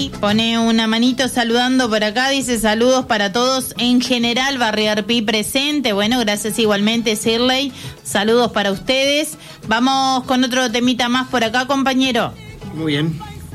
Sirley pone una manito saludando por acá, dice saludos para todos en general, Barrio Arpí presente. Bueno, gracias igualmente, Sirley, saludos para ustedes. Vamos con otro temita más por acá, compañero. Muy bien.